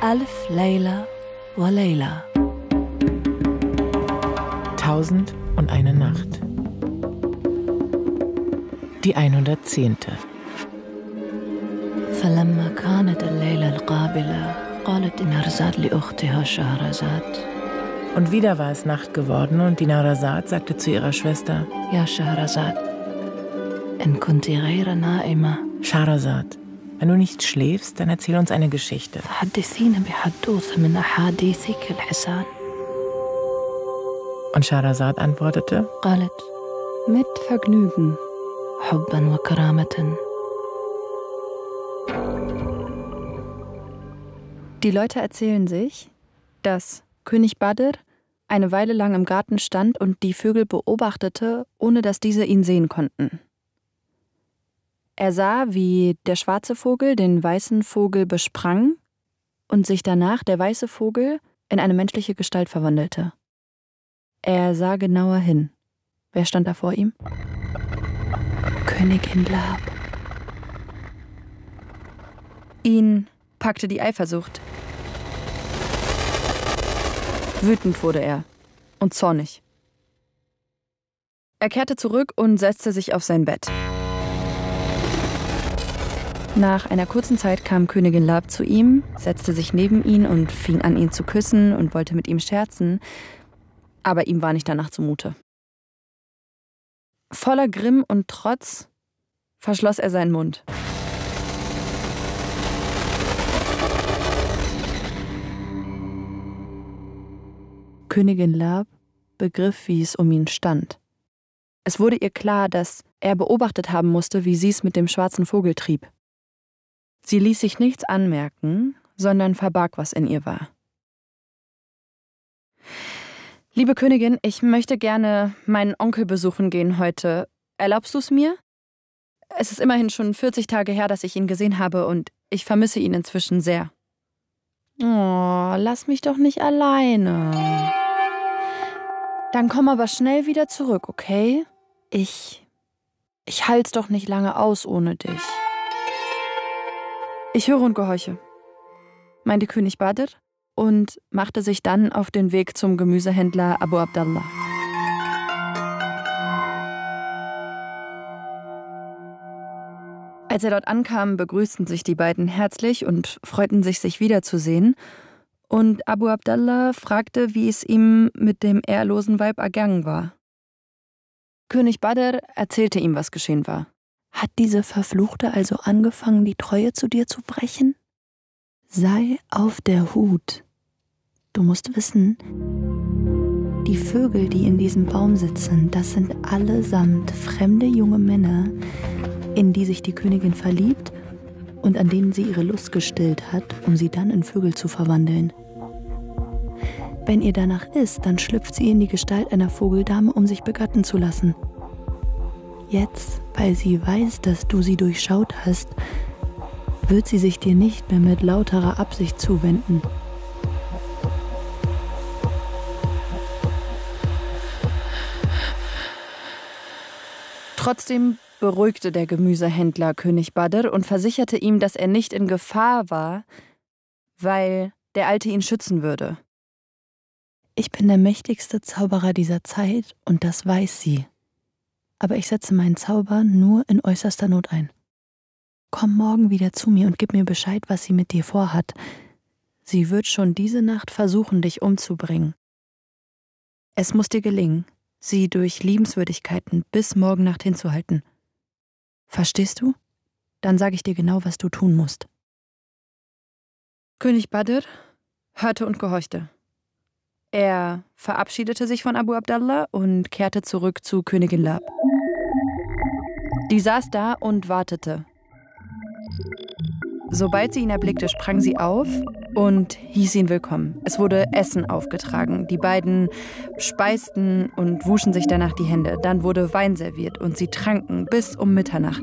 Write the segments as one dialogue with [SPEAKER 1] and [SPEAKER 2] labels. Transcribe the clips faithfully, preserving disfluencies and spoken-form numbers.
[SPEAKER 1] Alf Layla wa Layla.
[SPEAKER 2] Tausend und eine Nacht. Die hundertzehnte.
[SPEAKER 1] فلما كانت الليلة القابلة قالت نهرزاد لأختها شهرزاد.
[SPEAKER 2] Und wieder war es Nacht geworden und Dinarzad sagte zu ihrer Schwester:
[SPEAKER 1] Ja, Shahrazad, in kunti ghayra na'ima.
[SPEAKER 2] Shahrazad, wenn du nicht schläfst, dann erzähl uns eine Geschichte.
[SPEAKER 1] فحدثينا بحدوثة من أحاديثك الحسان.
[SPEAKER 2] Und Shahrazad antwortete:
[SPEAKER 1] قالت mit Vergnügen, حبا وكرامة.
[SPEAKER 3] Die Leute erzählen sich, dass König Badr eine Weile lang im Garten stand und die Vögel beobachtete, ohne dass diese ihn sehen konnten. Er sah, wie der schwarze Vogel den weißen Vogel besprang und sich danach der weiße Vogel in eine menschliche Gestalt verwandelte. Er sah genauer hin. Wer stand da vor ihm? Königin Lab. Ihn packte die Eifersucht. Wütend wurde er und zornig. Er kehrte zurück und setzte sich auf sein Bett. Nach einer kurzen Zeit kam Königin Lab zu ihm, setzte sich neben ihn und fing an, ihn zu küssen und wollte mit ihm scherzen, aber ihm war nicht danach zumute. Voller Grimm und Trotz verschloss er seinen Mund. Königin Lab begriff, wie es um ihn stand. Es wurde ihr klar, dass er beobachtet haben musste, wie sie es mit dem schwarzen Vogel trieb. Sie ließ sich nichts anmerken, sondern verbarg, was in ihr war. Liebe Königin, ich möchte gerne meinen Onkel besuchen gehen heute. Erlaubst du es mir? Es ist immerhin schon vierzig Tage her, dass ich ihn gesehen habe und ich vermisse ihn inzwischen sehr. Oh, lass mich doch nicht alleine. Dann komm aber schnell wieder zurück, okay? Ich... Ich halt's doch nicht lange aus ohne dich. Ich höre und gehorche, meinte König Badr und machte sich dann auf den Weg zum Gemüsehändler Abu Abdallah. Als er dort ankam, begrüßten sich die beiden herzlich und freuten sich, sich wiederzusehen. Und Abu Abdallah fragte, wie es ihm mit dem ehrlosen Weib ergangen war. König Badr erzählte ihm, was geschehen war.
[SPEAKER 1] Hat diese Verfluchte also angefangen, die Treue zu dir zu brechen? Sei auf der Hut. Du musst wissen, die Vögel, die in diesem Baum sitzen, das sind allesamt fremde junge Männer, in die sich die Königin verliebt und an denen sie ihre Lust gestillt hat, um sie dann in Vögel zu verwandeln. Wenn ihr danach ist, dann schlüpft sie in die Gestalt einer Vogeldame, um sich begatten zu lassen. Jetzt, weil sie weiß, dass du sie durchschaut hast, wird sie sich dir nicht mehr mit lauterer Absicht zuwenden.
[SPEAKER 3] Trotzdem beruhigte der Gemüsehändler König Badr und versicherte ihm, dass er nicht in Gefahr war, weil der Alte ihn schützen würde.
[SPEAKER 1] Ich bin der mächtigste Zauberer dieser Zeit und das weiß sie. Aber ich setze meinen Zauber nur in äußerster Not ein. Komm morgen wieder zu mir und gib mir Bescheid, was sie mit dir vorhat. Sie wird schon diese Nacht versuchen, dich umzubringen. Es muss dir gelingen, sie durch Liebenswürdigkeiten bis morgen Nacht hinzuhalten. Verstehst du? Dann sage ich dir genau, was du tun musst.
[SPEAKER 3] König Badr hörte und gehorchte. Er verabschiedete sich von Abu Abdallah und kehrte zurück zu Königin Lab. Die saß da und wartete. Sobald sie ihn erblickte, sprang sie auf und hieß ihn willkommen. Es wurde Essen aufgetragen. Die beiden speisten und wuschen sich danach die Hände. Dann wurde Wein serviert und sie tranken bis um Mitternacht.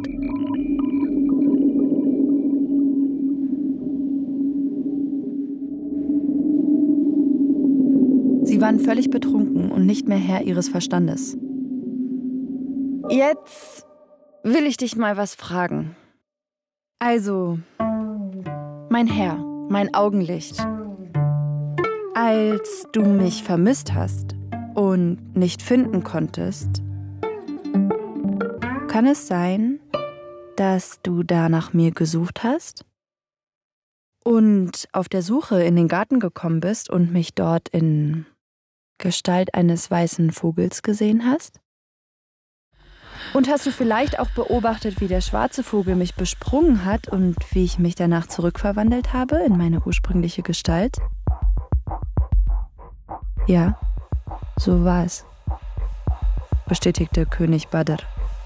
[SPEAKER 3] Sie waren völlig betrunken und nicht mehr Herr ihres Verstandes. Jetzt will ich dich mal was fragen. Also, mein Herr, mein Augenlicht, Als du mich vermisst hast und nicht finden konntest, kann es sein, dass du da nach mir gesucht hast und auf der Suche in den Garten gekommen bist und mich dort in Gestalt eines weißen Vogels gesehen hast? Und hast du vielleicht auch beobachtet, wie der schwarze Vogel mich besprungen hat und wie ich mich danach zurückverwandelt habe in meine ursprüngliche Gestalt? Ja, so war es, bestätigte König Badr.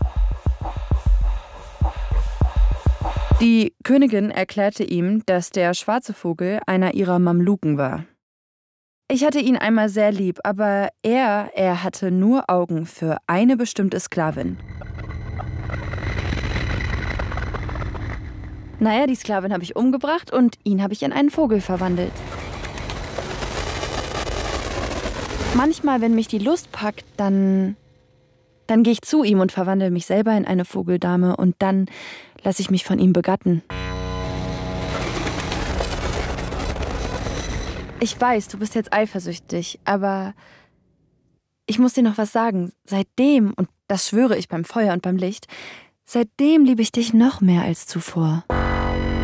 [SPEAKER 3] Die Königin erklärte ihm, dass der schwarze Vogel einer ihrer Mamluken war. Ich hatte ihn einmal sehr lieb, aber er, er hatte nur Augen für eine bestimmte Sklavin. Naja, die Sklavin habe ich umgebracht und ihn habe ich in einen Vogel verwandelt. Manchmal, wenn mich die Lust packt, dann, dann gehe ich zu ihm und verwandle mich selber in eine Vogeldame und dann lasse ich mich von ihm begatten. Ich weiß, du bist jetzt eifersüchtig, aber ich muss dir noch was sagen. Seitdem, und das schwöre ich beim Feuer und beim Licht, seitdem liebe ich dich noch mehr als zuvor.